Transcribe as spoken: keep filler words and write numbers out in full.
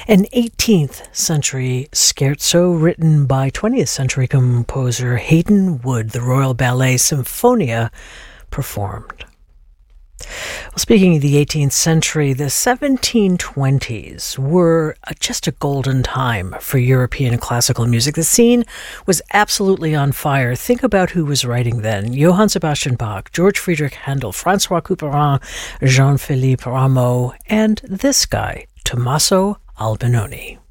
An eighteenth century scherzo written by twentieth century composer Haydn Wood, the Royal Ballet Symphonia performed. Well, speaking of the eighteenth century, the seventeen twenties were just a golden time for European classical music. The scene was absolutely on fire. Think about who was writing then. Johann Sebastian Bach, George Friedrich Handel, Francois Couperin, Jean-Philippe Rameau, and this guy, Tommaso Albinoni.